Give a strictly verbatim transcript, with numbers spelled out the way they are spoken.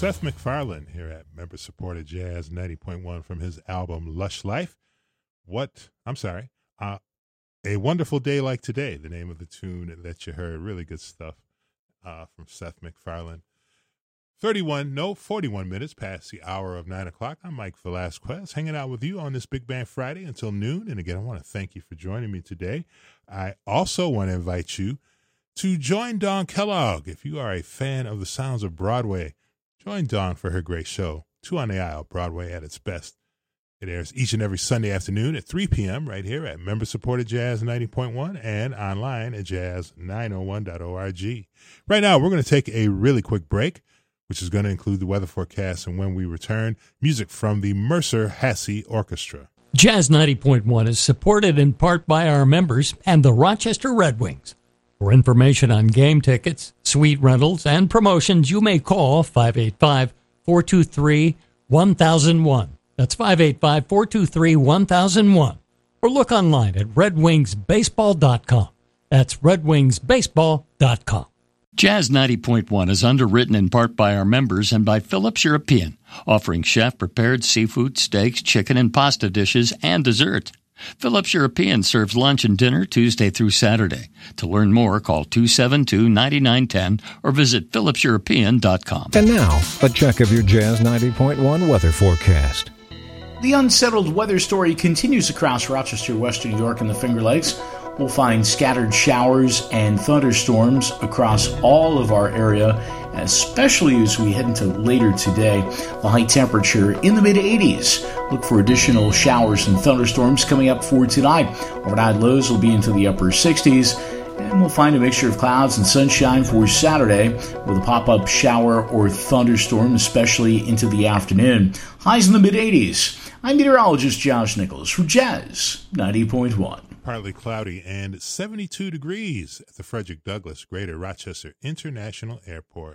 Seth MacFarlane here at member-supported Jazz ninety point one from his album Lush Life. What, I'm sorry, uh, A Wonderful Day Like Today, the name of the tune that you heard. Really good stuff uh, from Seth MacFarlane. thirty-one, no, forty-one minutes past the hour of nine o'clock. I'm Mike Velasquez, hanging out with you on this Big Band Friday until noon. And again, I want to thank you for joining me today. I also want to invite you to join Dawn Kellogg. If you are a fan of the sounds of Broadway, join Dawn for her great show, Two on the Aisle, Broadway at its best. It airs each and every Sunday afternoon at three p.m. right here at member-supported Jazz ninety point one and online at jazz nine oh one dot org. Right now, we're going to take a really quick break, which is going to include the weather forecast, and when we return, music from the Mercer Hasse Orchestra. Jazz ninety point one is supported in part by our members and the Rochester Red Wings. For information on game tickets, suite rentals, and promotions, you may call five eight five, four two three, one thousand one. That's five eight five, four two three, one thousand one. Or look online at red wings baseball dot com. That's red wings baseball dot com. Jazz ninety point one is underwritten in part by our members and by Phillips European, offering chef-prepared seafood, steaks, chicken, and pasta dishes, and desserts. Phillips European serves lunch and dinner Tuesday through Saturday. To learn more, call two seven two, nine nine one zero or visit phillips european dot com. And now, a check of your Jazz ninety point one weather forecast. The unsettled weather story continues across Rochester, Western New York, and the Finger Lakes. We'll find scattered showers and thunderstorms across all of our area, especially as we head into later today. The high temperature in the mid eighties. Look for additional showers and thunderstorms coming up for tonight. Overnight lows will be into the upper sixties. And we'll find a mixture of clouds and sunshine for Saturday with a pop-up shower or thunderstorm, especially into the afternoon. Highs in the mid eighties. I'm meteorologist Josh Nichols for Jazz ninety point one. Partly cloudy and seventy-two degrees at the Frederick Douglass Greater Rochester International Airport.